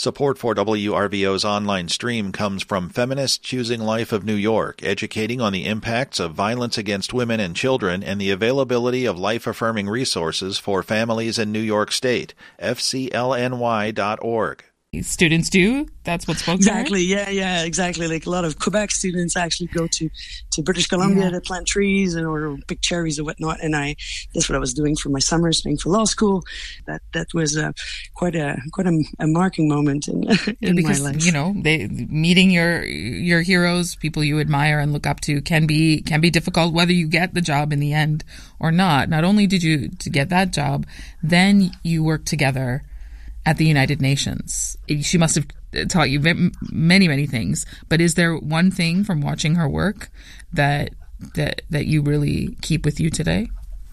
Support for WRVO's online stream comes from Feminists Choosing Life of New York, educating on the impacts of violence against women and children and the availability of life-affirming resources for families in New York State. FCLNY.org. Students do? That's what's spoken Exactly, yeah, exactly. Like a lot of Quebec students actually go to British Columbia to plant trees or pick cherries or whatnot. And that's what I was doing for my summer, studying for law school. That was quite a marking moment in my life. You know, meeting your heroes, people you admire and look up to, can be difficult, whether you get the job in the end or not. Not only did you to get that job, then you worked together at the United Nations. She must have taught you many, many things. But is there one thing from watching her work that you really keep with you today?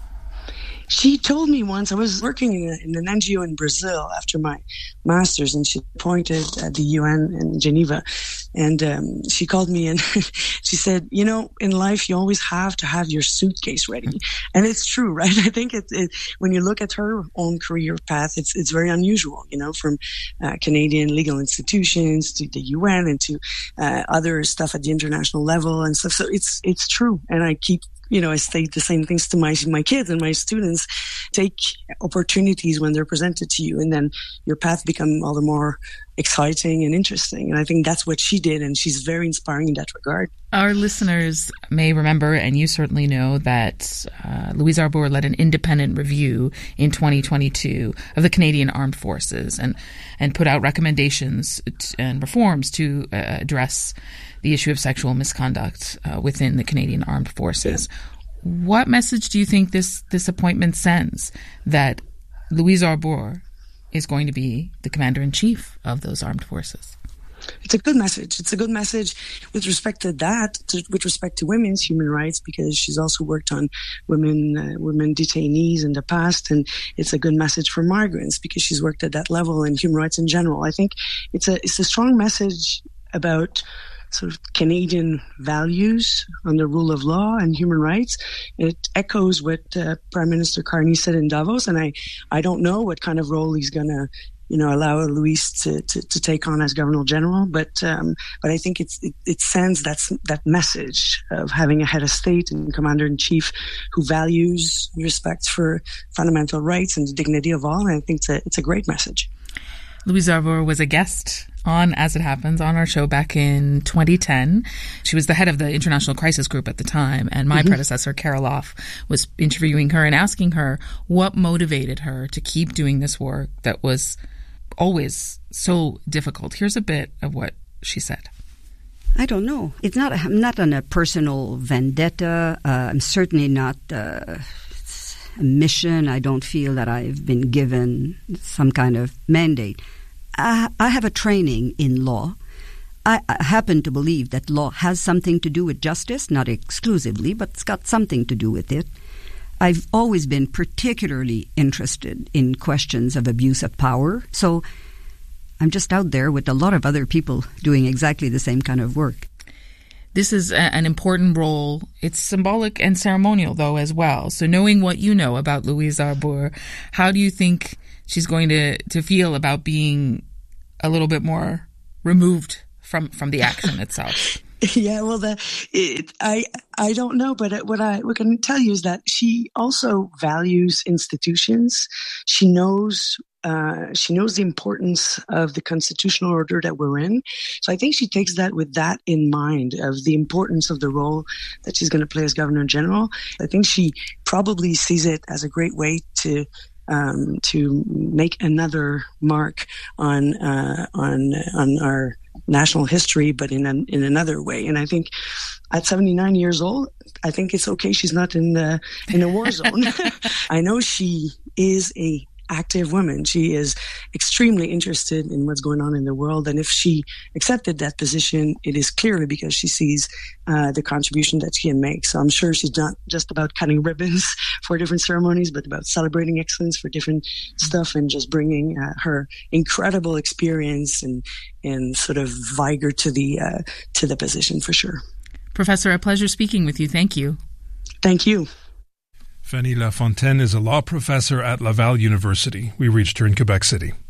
She told me once, I was working in an NGO in Brazil after my master's, and she appointed at the UN in Geneva. And she called me and she said, you know, in life, you always have to have your suitcase ready. And it's true, right? I think when you look at her own career path, it's very unusual, you know, from Canadian legal institutions to the UN and to other stuff at the international level and stuff. So it's true. And I state the same things to my kids and my students. Take opportunities when they're presented to you, and then your path become all the more exciting and interesting. And I think that's what she did, and she's very inspiring in that regard. Our listeners may remember, and you certainly know, that Louise Arbour led an independent review in 2022 of the Canadian Armed Forces and put out recommendations and reforms to address the issue of sexual misconduct within the Canadian Armed Forces. Yeah. What message do you think this appointment sends, that Louise Arbour is going to be the commander-in-chief of those armed forces? It's a good message. It's a good message with respect to that, with respect to women's human rights, because she's also worked on women detainees in the past, and it's a good message for migrants because she's worked at that level in human rights in general. I think it's a strong message about sort of Canadian values on the rule of law and human rights. It echoes what Prime Minister Carney said in Davos, and I don't know what kind of role he's going to, allow Louise to take on as Governor General, but I think it sends that message of having a head of state and Commander-in-Chief who values respect for fundamental rights and the dignity of all, and I think it's a great message. Louise Arbour was a guest on As It Happens on our show back in 2010. She was the head of the International Crisis Group at the time, and my predecessor, Carol Off, was interviewing her and asking her what motivated her to keep doing this work that was always so difficult. Here's a bit of what she said. I don't know. I'm not on a personal vendetta. I'm certainly not a mission. I don't feel that I've been given some kind of mandate. I have a training in law. I happen to believe that law has something to do with justice, not exclusively, but it's got something to do with it. I've always been particularly interested in questions of abuse of power, so I'm just out there with a lot of other people doing exactly the same kind of work. This is an important role. It's symbolic and ceremonial, though, as well. So knowing what you know about Louise Arbour, how do you think she's going to feel about being a little bit more removed from the action itself? Yeah, well, I don't know, but what I can tell you is that she also values institutions. She knows the importance of the constitutional order that we're in. So I think she takes that with that in mind, of the importance of the role that she's going to play as Governor General. I think she probably sees it as a great way to make another mark on our national history, but in another way. And I think at 79 years old, I think it's okay she's not in a war zone. I know she is a active woman. She is extremely interested in what's going on in the world. And if she accepted that position, it is clearly because she sees the contribution that she can make. So I'm sure she's not just about cutting ribbons for different ceremonies, but about celebrating excellence for different stuff and just bringing her incredible experience and sort of vigor to the position for sure. Professor, a pleasure speaking with you. Thank you. Thank you. Fanny Lafontaine is a law professor at Laval University. We reached her in Quebec City.